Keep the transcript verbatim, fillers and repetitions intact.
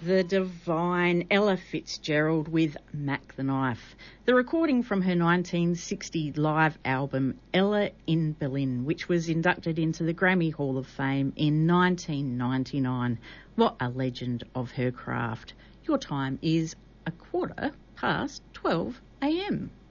The divine Ella Fitzgerald with Mac the Knife. The recording from her nineteen sixty live album Ella in Berlin, which was inducted into the Grammy Hall of Fame in nineteen ninety-nine. What a legend of her craft. Your time is a quarter past twelve a m.